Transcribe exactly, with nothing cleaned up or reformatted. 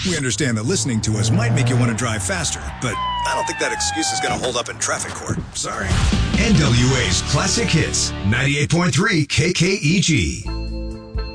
We understand that listening to us might make you want to drive faster, but I don't think that excuse is going to hold up in traffic court. Sorry. N W A's Classic Hits, ninety-eight point three K K E G.